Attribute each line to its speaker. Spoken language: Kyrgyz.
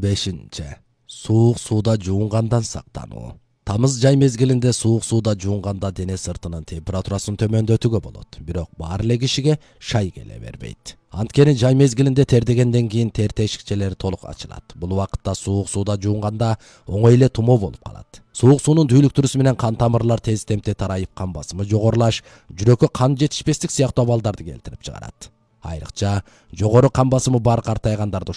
Speaker 1: 15. Суук сууда жуунгандан сактануу. Тамыз жай мезгилинде суук сууда жуунганда дене сыртынын температурасын төмөндөтүүгө болот, бирок баар эле кишиге шай келе бербейт. Анткени жай мезгилинде тердегенден кийин тер тешикчелери толук ачылат. Бул убакытта суук сууда жуунганда оңой эле тумоо болуп калат. Суук суунун түйлүктүрүсү менен кан тамырлар тез темпте тарайып, кан басымы жогорулаш, жүрөккө кан жетишпестик сыяктуу абалдарды келтирип чыгарат. Айрыкча, жогору кан басымы бар картайгандарды